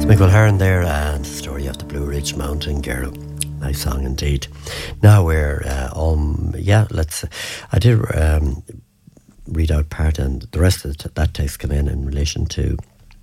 Michael Heron there, and the story of the Blue Ridge Mountain Girl. Nice song indeed. Now we're I did read out part, and the rest of that text came in relation to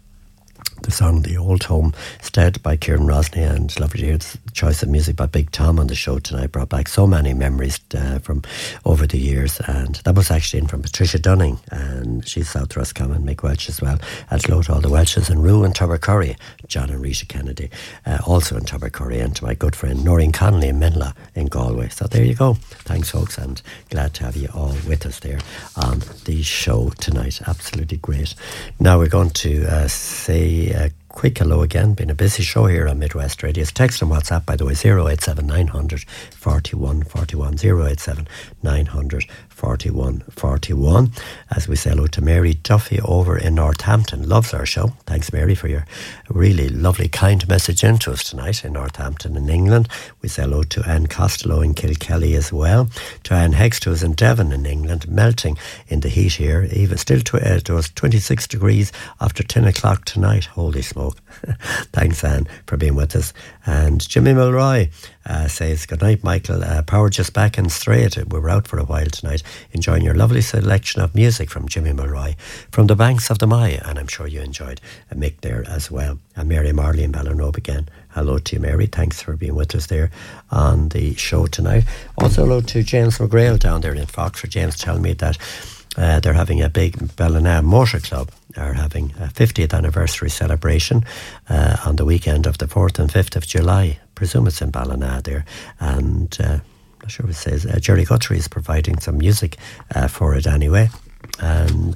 the song The Old Homestead by Kieran Rosny, and lovely to hear the choice of music by Big Tom on the show tonight. Brought back so many memories from over the years, and that was actually in from Patricia Dunning, and she's South Roscommon, Mick Welch as well, and hello to all the Welches and Rue and Tubbercurry, John and Rita Kennedy, also in Tubbercurry, and to my good friend Noreen Connolly in Menla in Galway. So there you go. Thanks folks, and glad to have you all with us there on the show tonight. Absolutely great. Now we're going to say a quick hello again. Been a busy show here on Midwest Radio. Text and WhatsApp, by the way, 087 900 41 41, 087 900 41 41. As we say hello to Mary Duffy over in Northampton. Loves our show. Thanks, Mary, for your really lovely, kind message into us tonight in Northampton in England. We say hello to Anne Costello in Kilkelly as well. To Anne Hegst, who's in Devon in England, melting in the heat here. Even still, it was 26 degrees after 10 o'clock tonight. Holy smoke. Thanks, Anne, for being with us. And Jimmy Milroy says, good night, Michael. Power just back and straight. We were out for a while tonight, enjoying your lovely selection of music from Jimmy Milroy from the banks of the Maya, and I'm sure you enjoyed Mick there as well. And Mary Marley in Ballinrobe again. Hello to you, Mary. Thanks for being with us there on the show tonight. Also hello to James McGrail down there in Foxford. James telling me that they're having a big Ballina Motor Club are having a 50th anniversary celebration on the weekend of the 4th and 5th of July. I presume it's in Ballina there, and not sure what it says. Jerry Guthrie is providing some music for it anyway, and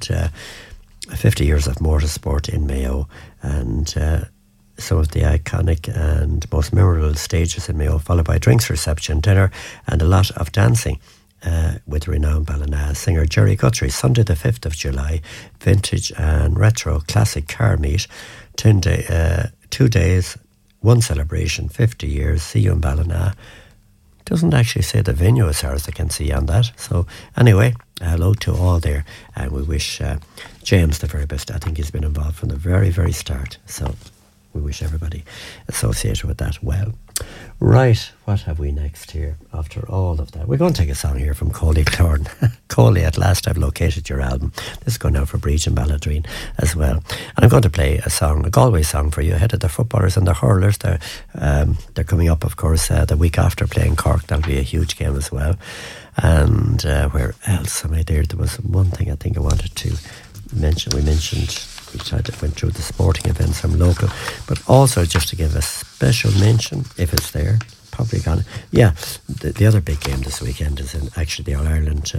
50 years of motorsport in Mayo, and some of the iconic and most memorable stages in Mayo, followed by drinks reception, dinner, and a lot of dancing. With renowned Ballina singer Jerry Guthrie. Sunday the 5th of July, vintage and retro classic car meet. 2 days, one celebration, 50 years. See you in Ballina. Doesn't actually say the venue as far as I can see on that. So anyway, hello to all there, and we wish James the very best. I think he's been involved from the very, very start. So we wish everybody associated with that well. Right, what have we next here after all of that? We're going to take a song here from Coley Clorn. Coley, at last I've located your album. This is going out for Breach and Balladreen as well. And I'm going to play a song, a Galway song for you, ahead of the footballers and the hurlers. They're coming up, of course, the week after playing Cork. That'll be a huge game as well. And where else am I there? There was one thing I think I wanted to mention. We went through the sporting events from local, but also just to give a special mention, if it's there, probably gone. Yeah, the other big game this weekend is actually the All-Ireland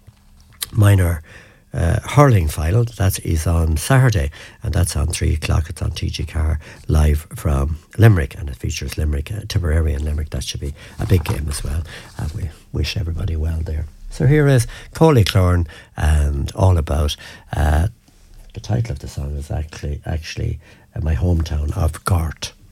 minor hurling final. That is on Saturday, and that's on 3 o'clock. It's on TG Carr live from Limerick, and it features Limerick, Tipperary and Limerick. That should be a big game as well, and we wish everybody well there. So here is Coley Clorn and All About. The title of the song is actually My Hometown of Gort.